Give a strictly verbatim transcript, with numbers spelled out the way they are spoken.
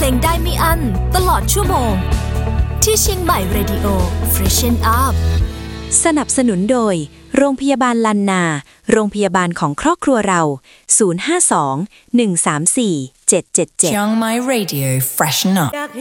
ลงได้ไม่อั้นตลอดชั่วโมงที่เชียงใหม่ Radio Freshen Up สนับสนุนโดยโรงพยาบาลลันนาโรงพยาบาลของครอบครัวเราศูนย์ ห้า สอง หนึ่ง สาม สี่ เจ็ด เจ็ด เจ็ดเชียงใหม่ Radio Freshen Up